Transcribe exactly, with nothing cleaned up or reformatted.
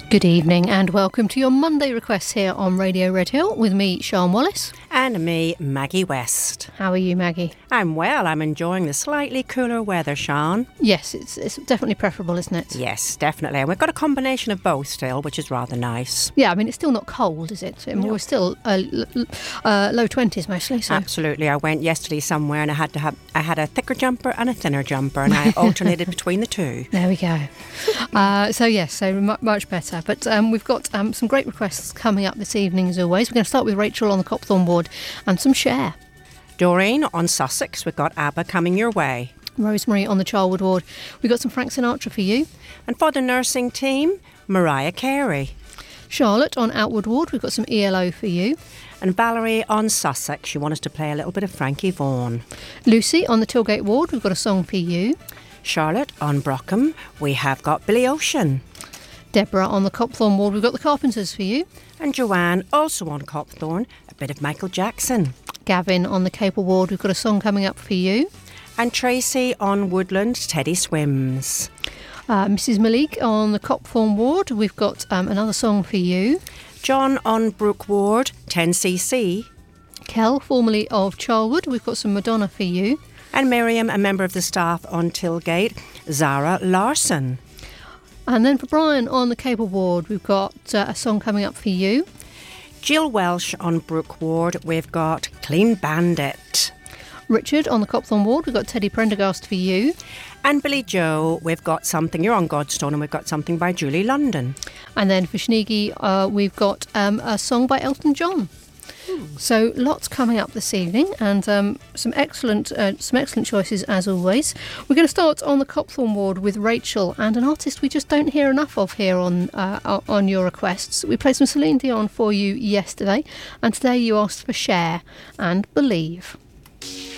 Good evening and welcome to your Monday requests here on Radio Red Hill with me, Sian Wallace. And me, Maggie West. How are you, Maggie? I'm well. I'm enjoying the slightly cooler weather, Sian. Yes, it's it's definitely preferable, isn't it? Yes, definitely. And we've got a combination of both still, which is rather nice. Yeah, I mean, it's still not cold, is it? I mean, No. we're still uh, l- l- uh, low twenties mostly. So. Absolutely. I went yesterday somewhere and I had to have I had a thicker jumper and a thinner jumper and I alternated between the two. There we go. uh, so, yes, so mu- much better. But um, we've got um, some great requests coming up this evening, as always. We're going to start with Rachel on the Copthorne ward and some Cher. Doreen on Sussex, we've got ABBA coming your way. Rosemary on the Charwood ward. We've got some Frank Sinatra for you. And for the nursing team, Mariah Carey. Charlotte on Outwood ward. We've got some E L O for you. And Valerie on Sussex, you want us to play a little bit of Frankie Vaughan. Lucy on the Tilgate ward. We've got a song for you. Charlotte on Brockham, we have got Billy Ocean. Deborah on the Copthorne ward. We've got the Carpenters for you. And Joanne, also on Copthorne, a bit of Michael Jackson. Gavin on the Capel ward. We've got a song coming up for you. And Tracy on Woodland, Teddy Swims. Uh, Missus Malik on the Copthorne ward. We've got um, another song for you. John on Brook Ward, ten C C. Kel, formerly of Charwood. We've got some Madonna for you. And Miriam, a member of the staff on Tilgate, Zara Larson. And then for Brian on the Capel ward, we've got uh, a song coming up for you. Jill Welsh on Brook Ward, we've got Clean Bandit. Richard on the Copthorne ward, we've got Teddy Prendergast for you. And Billy Joe, we've got something, you're on Godstone, and we've got something by Julie London. And then for Schneegi, uh, we've got um, a song by Elton John. So lots coming up this evening, and um, some excellent, uh, some excellent choices as always. We're going to start on the Copthorne ward with Rachel and an artist we just don't hear enough of here on uh, on your requests. We played some Celine Dion for you yesterday, and today you asked for Cher and Believe.